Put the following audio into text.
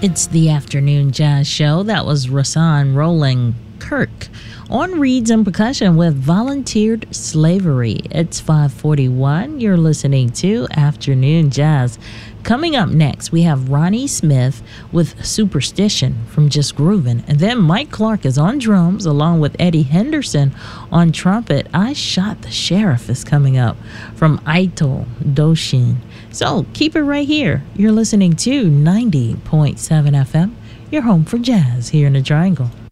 It's the afternoon jazz show. That was Rahsaan Roland Kirk on reeds and percussion with Volunteered Slavery. It's 5:41. You're listening to Afternoon Jazz. Coming up next, we have Ronnie Smith with Superstition from Just Groovin'. And then Mike Clark is on drums along with Eddie Henderson on trumpet. I Shot the Sheriff is coming up from Aito Doshin. So keep it right here. You're listening to 90.7 FM, your home for jazz here in the Triangle.